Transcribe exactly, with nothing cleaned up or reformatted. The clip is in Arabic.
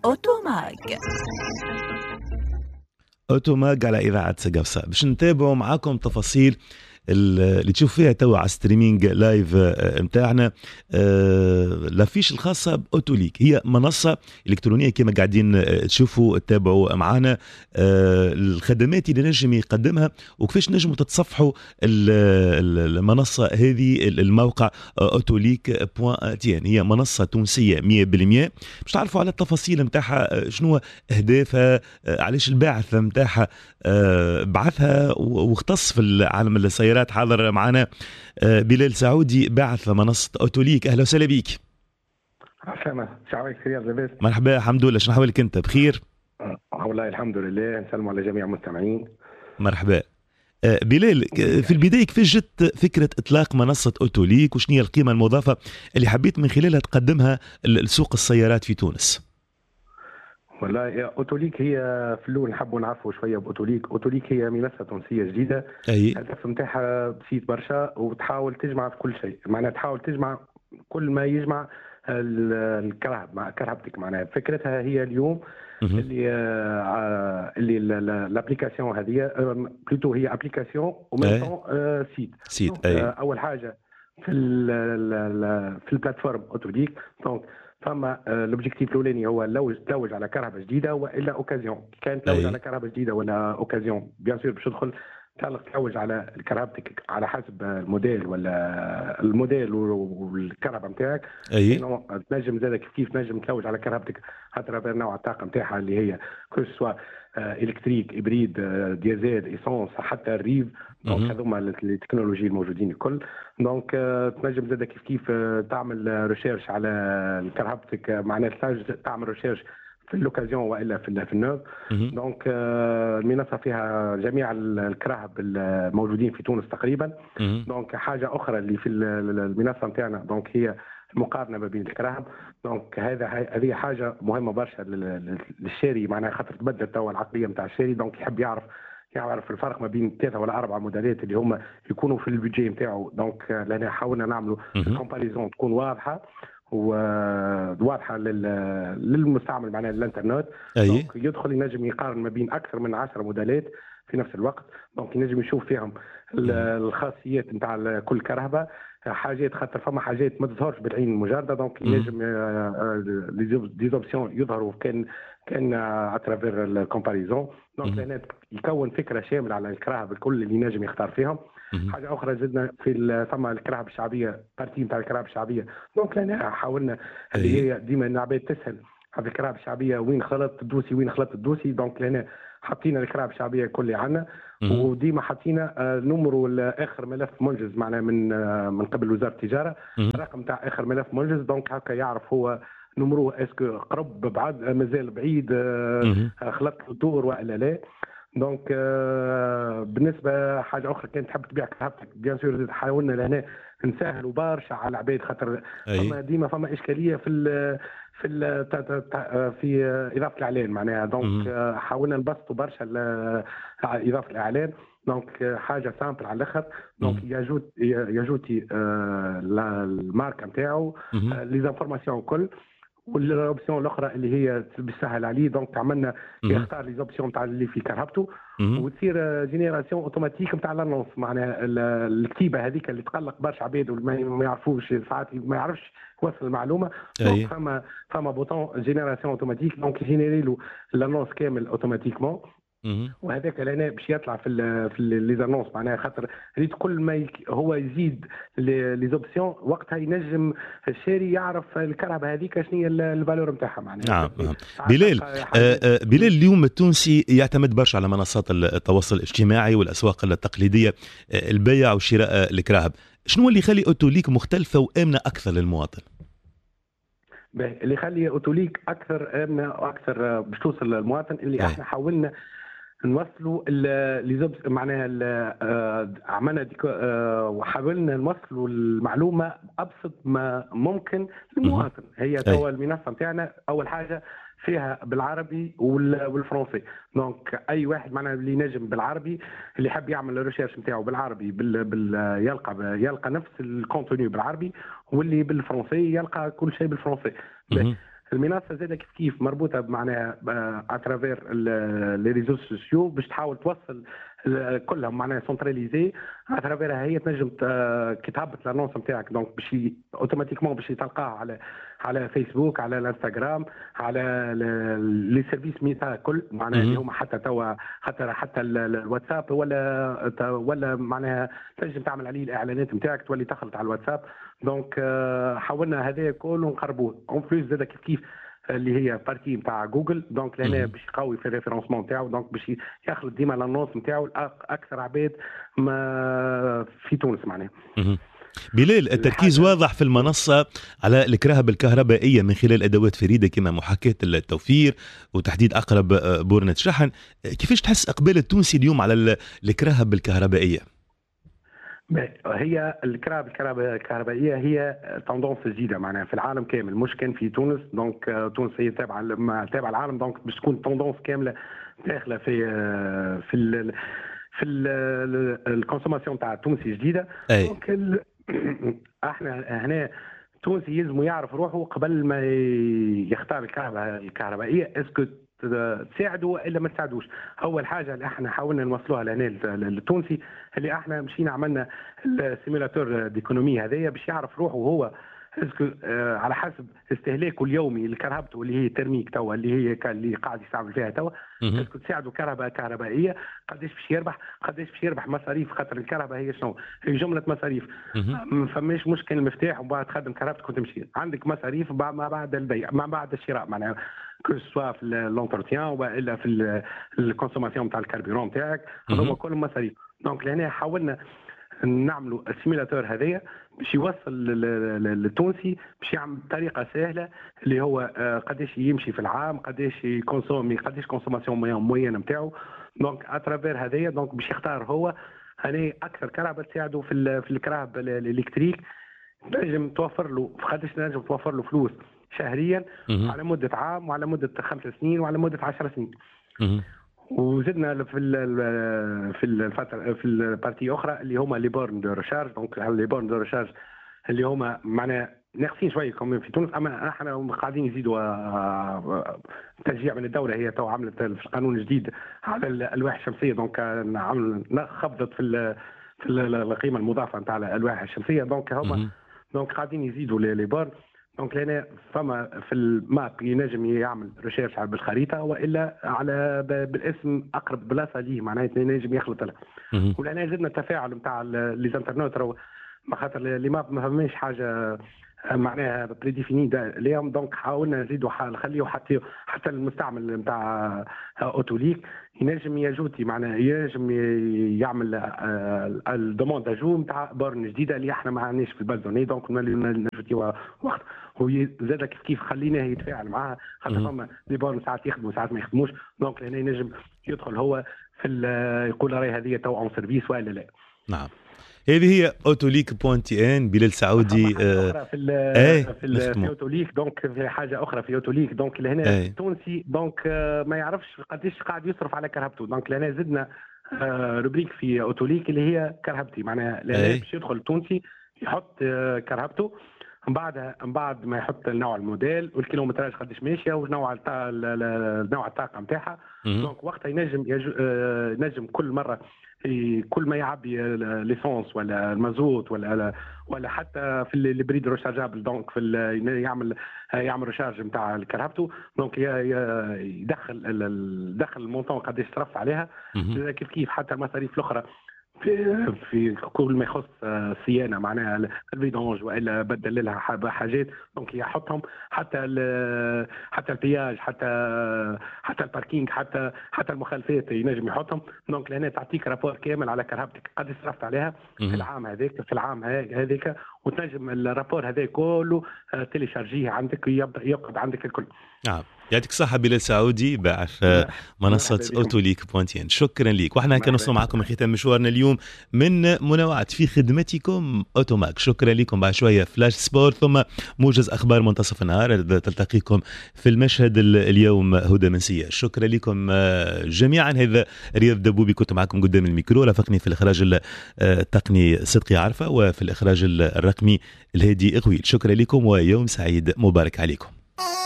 أوتوماج. أوتوماج على إذاعة سقفصة باش نتابعوا معاكم تفاصيل اللي تشوف فيها توا على ستريمينج لايف متاعنا لافيش الخاصة بأوتوليك. هي منصة إلكترونية كما قاعدين تشوفوا تتابعوا معنا الخدمات اللي نجم يقدمها وكيفاش نجموا تتصفحوا المنصة هذه. الموقع أوتوليك بوان تي ان هي منصة تونسية مية بالمية باش تعرفوا على التفاصيل متاعها، شنو أهدافها، علاش البعث متاعها بعثها واختص في العالم السيارات. حاضر معنا بلال سعودي باعث منصة أوتوليك. أهلا وسهلا بيك. عسلامة، شعبك خير لاباس؟ مرحبا، الحمد لله. شنو حوالك أنت؟ بخير؟ أه والله الحمد لله. نسلم على جميع المستمعين. مرحبا. بلال، في البداية كيفاش جت فكرة إطلاق منصة أوتوليك وشنو هي القيمة المضافة اللي حبيت من خلالها تقدمها لسوق السيارات في تونس؟ والله أوتوليك هي في الأول نحبوا نعرفوا شوية بأوتوليك. أوتوليك هي منصة تونسية جديدة. أي. الهدف نتاعها بسيط برشا وتحاول تجمع في كل شيء، معناها تحاول تجمع كل ما يجمع الكرهب مع كرهبتك. معناها فكرتها هي اليوم مه. اللي آه اللي الابليكاسيون هذه بلوتو هي ابليكاسيون ومن سيت سيت. أي. أول حاجة في في البلاتفورم أوتوليك. دونك فما لوبجيكتيف الاولاني هو لوج تلوج على كرهبه جديده والا اوكازيون. كانت تلوج على كرهبه جديده ولا اوكازيون بيان سور باش تدخل تلوج على كرهبتك على حسب الموديل ولا الموديل والكرهبه نتاعك. اي تنجم زاد كيف كيف تنجم تلوج على كرهبتك حتى نوع الطاقه نتاعها اللي هي كل سوا الكتريك ابريد ديزل ايسونس حتى الريف. دونك هذوما التكنولوجي الموجودين الكل. دونك تنجم زاد كيف كيف تعمل ريشيرش على كرهبتك، معناتها تعمل ريشيرش في اللوكازيون والا في النوف. دونك المنصه فيها جميع الكراهب الموجودين في تونس تقريبا. دونك حاجه اخرى اللي في المنصه نتاعنا دونك هي المقارنه ما بين الكراهب. دونك هذا هذه حاجه مهمه برشا للشاري، معناها خاطر تبدل توا العقليه نتاع الشاري. دونك يحب يعرف يعرف الفرق ما بين ثلاثه ولا اربعه موديلات اللي هما يكونوا في البيجي نتاعو. دونك لهنا حاولنا نعملوا كومباريزون تكون واضحه وواضحه للمستعمل معناها الانترنت. دونك يدخل ينجم يقارن ما بين اكثر من عشرة موديلات في نفس الوقت. دونك ينجم يشوف فيهم الخاصيات نتاع كل كرهبه، حاجات خاطر فما حاجات ما تظهرش بالعين المجرده. دونك ينجم لي زوبسيون يظهروا كان كان اترافير الكومباريزون. دونك لهنا يكون فكره شامله على الكراهب الكل اللي ينجم يختار فيهم. حاجه اخرى زدنا في ثم الكراهب الشعبيه، بارتي نتاع الكراهب الشعبيه. دونك لهنا حاولنا اللي هي ديما العباد تسهل هذه الكراهب الشعبيه وين خلط الدوسي وين خلط الدوسي. دونك لهنا حطينا الكراهب الشعبيه الكل عندنا وديما حطينا نمرو اخر ملف منجز معناه من من قبل وزاره التجاره، الرقم تاع اخر ملف منجز. دونك هكا يعرف هو نمروه اسكو قرب بعد مازال بعيد خلط الدور والا لا. دونك بالنسبه حاجه اخرى كانت تحب تبيع كرهبتك بيان سور حاولنا لهنا نسهلوا برشا على العباد خاطر فما ديما فما اشكاليه في ال في ال في اضافه الاعلان معناها. دونك حاولنا نبسطوا برشا اضافه الاعلان. دونك حاجه سامبل على الاخر. دونك يجوت يجوتي الماركه نتاعو لي زانفورماسيون كل والاوبسيون الاخرى اللي هي بالسهل عليه. دونك عملنا يختار لي زوبسيون تاع اللي في كرهبته وتصير جينيراسيون اوتوماتيك نتاع لانونس. معناها الكتيبه هذيك اللي تقلق برشا عباد وما يعرفوش ساعات ما يعرفش يوصل المعلومه. دونك فما فما بوطون جينيراسيون اوتوماتيك دونك يجينيري له لانونس كامل اوتوماتيكمون. وهذاك لهنا باش يطلع في ال في لي زانونس معناها خاطر ريت كل ما هو يزيد لي زوبسيون وقتها ينجم الشاري يعرف الكرهبه هذيك شنو هي الفالور نتاعها معناها. نعم نعم. بلال آه بلال اليوم التونسي يعتمد برشا على منصات التواصل الاجتماعي والاسواق التقليديه البيع وشراء الكراهب. شنو اللي يخلي أوتوليك مختلفه وامنه اكثر للمواطن؟ اللي يخلي أوتوليك اكثر امنه واكثر باش توصل للمواطن اللي أي. احنا حاولنا نوصلوا اللي معناها عملنا وحاولنا نوصلوا المعلومه ابسط ما ممكن للمواطن. هي توا المنصه نتاعنا اول حاجه فيها بالعربي والفرنسي. دونك اي واحد معناها اللي نجم بالعربي اللي يحب يعمل الريسيرش نتاعو بالعربي بال... بال... يلقى يلقى نفس الكونتوني بالعربي، واللي بالفرنسي يلقى كل شيء بالفرنسي. المنصه زادة كيف كيف مربوطه معناها اترافير لي ريزو سوسيو باش تحاول توصل كلهم معناها سنتراليزي اترافيرها. هي تنجم كي تهبط لانونس نتاعك دونك باش اوتوماتيكمون باش تلقاها على على فيسبوك، على الانستغرام، على لي سيرفيس ميتا كل معناها اللي هما حتى توا حتى حتى الواتساب ولا ولا معناها تنجم تعمل عليه الاعلانات نتاعك تولي تخلط على الواتساب. دونك حاولنا هذا كله نقربوه اون بليس زاد كيف كيف اللي هي بارتي نتاع جوجل دونك لهنا باش يقوي في الريفيرونسمون نتاعو دونك باش يخلط ديما لانونس نتاعو اكثر عباد ما في تونس معناها. بلال، التركيز واضح في المنصة على الكراهب الكهربائية من خلال أدوات فريدة كما محاكاة التوفير وتحديد أقرب بورنة شحن. كيفاش تحس إقبال التونسي اليوم على الكراهب الكهربائية؟ هي الكراهب الكهربائية هي توندونس جديدة معناها في العالم كامل، مش كان في تونس. دونك تونس هي تابعة تابعة العالم، دونك باش تكون توندونس كاملة داخلة في في ال في الكونسوماسيون تاع التونسي جديدة. دونك احنا هنا تونسي يلزم يعرف روحه قبل ما يختار الكهرباء الكهربائيه اسكو تساعده الا ما تساعدوش. اول حاجه اللي احنا حاولنا نوصلوها لهنا للتونسي اللي احنا مشينا عملنا السيميلاتور ديكونومي هذايا باش يعرف روحه هو اسكو آه على حسب استهلاكه اليومي لكهربته اللي هي ترميك توا اللي هي اللي قاعد يستعمل فيها توا اسكو تساعده كهرباء كهربائيه قداش باش يربح قداش باش يربح مصاريف خاطر الكهرباء هي شنو هي جمله مصاريف. ما فماش مشكل المفتاح ومن بعد تخدم كهربتك وتمشي عندك مصاريف ما بعد البيع ما بعد الشراء معناها كو سوا في لونتروتيان والا في الكونسوماسيون تاع الكربيرون تاعك هذوما كلهم مصاريف. دونك لهنا حاولنا نعملوا السيميلاتور هذايا باش يوصل للتونسي باش يعمل بطريقه سهله اللي هو قداش يمشي في العام قداش يكونسومي قداش كونسوماسيون معينه نتاعو. دونك اترافير هذايا دونك باش يختار هو هنا اكثر كهرباء تساعده في في الكهرباء الالكتريك نجم توفر له قداش نجم توفر له فلوس شهريا على مده عام وعلى مده خمس سنين وعلى مده عشر سنين. وزدنا في في الفتره في البارتي اخرى اللي هما لي بورن دو ريشارج. دونك لي بورن دو ريشارج اللي هما معناها ناقصين شويه كمان في تونس، اما احنا قاعدين نزيدوا تشجيع من الدوله. هي تو عملت في القانون الجديد على الالواح الشمسيه دونك عمل خفضت في في القيمه المضافه نتاع الالواح الشمسيه. دونك هما دونك قاعدين يزيدوا لي بورن. دونك لهنا فما في الماب ينجم يعمل ريشيرش على بالخريطه والا على بالاسم اقرب بلاصه ليه معناها ينجم يخلط لها. ولهنا زدنا التفاعل نتاع لي زانترنت ما خاطر لي ماب ما فماش حاجه معناها بريديفيني اليوم. دونك حاولنا نزيدوا نخليو حتى حتى المستعمل نتاع اوتوليك ينجم يجوتي معناها ينجم يعمل الدوموند اجو نتاع بورن جديده اللي احنا ما عندناش في البلدوني. دونك نجوتي وقت هو زاد كيف كيف خليناه يتفاعل معها خاطر فما لي بورن ساعات يخدموا ساعات ما يخدموش. دونك لهنا ينجم يدخل هو في يقول راهي هذه تو اون سيرفيس ولا لا. نعم هذه هي اوتوليك بوينتي ان. بلال سعودي آه في ال في, ال في اوتوليك. دونك في حاجه اخرى في اوتوليك دونك لهنا التونسي دونك آه ما يعرفش قداش قاعد يصرف على كرهبته. دونك لهنا زدنا آه روبريك في اوتوليك اللي هي كرهبتي معناها باش يدخل التونسي يحط آه كرهبته من بعد من بعد ما يحط نوع الموديل والكيلومتراج قداش ماشيه ونوع نوع الطاقه نتاعها. دونك وقتها ينجم ينجم كل مره كل ما يعبي ليسونس ولا المازوت ولا ولا حتى في البريد ريشارجابل دونك في يعمل يعمل ريشارج نتاع كرهبته. دونك يدخل دخل المونطون قداش صرف عليها كيف كيف حتى المصاريف الاخرى في في كل ما يخص الصيانه معناها الفيدونج والا بدل لها حاجات. دونك يحطهم حتى حتى البياج حتى حتى الباركينج حتى حتى المخالفات ينجم يحطهم. دونك لهنا تعطيك رابور كامل على كرهبتك قد صرفت عليها في العام هذاك في العام هذاك وتنجم الرابور هذا كله تيليشارجيه عندك يبدا يقعد عندك الكل. نعم يعطيك الصحة بلال سعودي باعث منصة اوتوليك بوينتين. شكرا لك. واحنا كنوصلوا معكم من ختام مشوارنا اليوم من منوعات في خدمتكم اوتوماك. شكرا لكم. بعد شوية فلاش سبورت ثم موجز اخبار منتصف النهار تلتقيكم في المشهد اليوم هدى منسية. شكرا لكم جميعا. هذا رياض دبوبي كنت معكم قدام الميكرو. رافقني في الاخراج التقني صدقي عرفة وفي الاخراج الرقمي الهادي اغويل. شكرا لكم ويوم سعيد مبارك عليكم.